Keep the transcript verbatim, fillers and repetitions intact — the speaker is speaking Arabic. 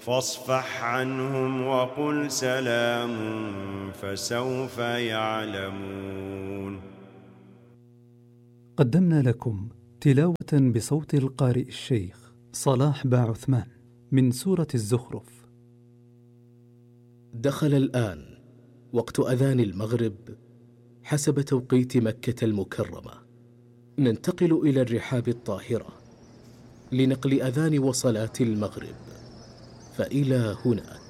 فاصفح عنهم وقل سلام فسوف يعلمون. قدمنا لكم تلاوة بصوت القارئ الشيخ صلاح باعثمان من سورة الزخرف. دخل الآن وقت أذان المغرب حسب توقيت مكة المكرمة. ننتقل إلى الرحاب الطاهرة لنقل أذان وصلاة المغرب، فإلى هنا